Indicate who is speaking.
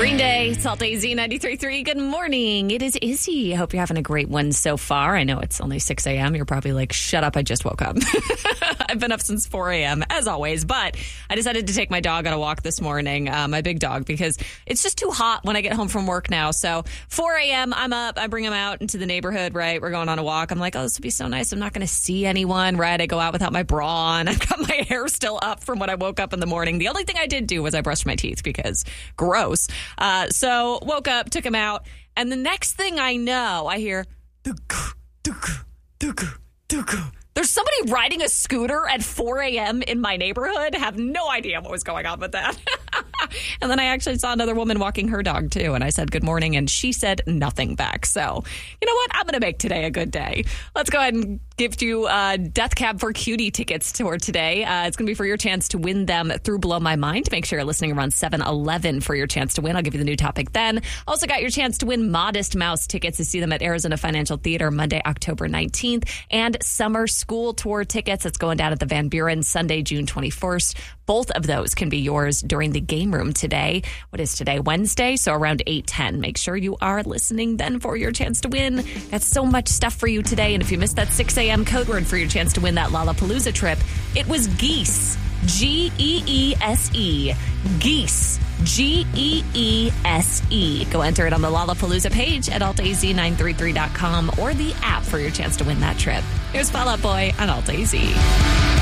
Speaker 1: Green Day, Salt AZ 93.3. Good morning. It is Izzy. I hope you're having a great one so far. I know it's only 6 a.m. You're probably like, shut up, I just woke up. I've been up since 4 a.m. as always, but I decided to take my dog on a walk this morning, my big dog, because it's just too hot when I get home from work now. So 4 a.m., I'm up, I bring him out into the neighborhood, right? We're going on a walk. I'm like, oh, this would be so nice. I'm not going to see anyone, right? I go out without my bra on. I've got my hair still up from when I woke up in the morning. The only thing I did do was I brushed my teeth because gross. So woke up, took him out, and the next thing I know, I hear, there's somebody riding a scooter at 4 a.m. in my neighborhood. Have no idea what was going on with that. And then I actually saw another woman walking her dog, too. And I said, good morning. And she said nothing back. So, you know what? I'm going to make today a good day. Let's go ahead and give you Death Cab for Cutie tickets for today. It's going to be for your chance to win them through Blow My Mind. Make sure you're listening around 7:11 for your chance to win. I'll give you the new topic then. Also got your chance to win Modest Mouse tickets to see them at Arizona Financial Theater Monday, October 19th. And Summer School Tour tickets. It's going down at the Van Buren Sunday, June 21st. Both of those can be yours during the game room today. What is today? Wednesday, so around 8:10. Make sure you are listening then for your chance to win. Got so much stuff for you today. And if you missed that 6 a.m. code word for your chance to win that Lollapalooza trip, it was geese. Geese. Geese. Geese. Go enter it on the Lollapalooza page at altaz933.com or the app for your chance to win that trip. Here's Fall Out Boy on Alt AZ.